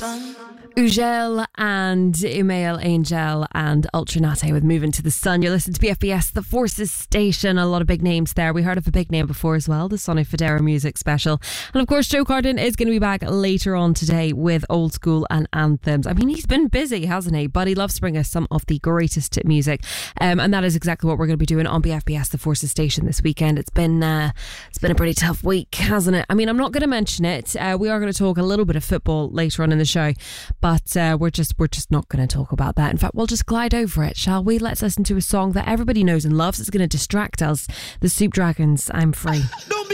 Ugel and Email Angel and Ultranate with Moving to the Sun. You're listening to BFBS, the Forces Station. A lot of big names there. We heard of a big name before as well, the Sonny Fodera Music Special. And of course, Joe Carden is going to be back later on today with Old School and Anthems. I mean, he's been busy, hasn't he? But he loves to bring us some of the greatest music. And that is exactly what we're going to be doing on BFBS, the Forces Station this weekend. It's been a pretty tough week, hasn't it? I mean, I'm not going to mention it. We are going to talk a little bit of football later on in the show. But we're just not going to talk about that. In fact, we'll just glide over it, shall we? Let's listen to a song that everybody knows and loves. It's going to distract us. The Soup Dragons, I'm Free.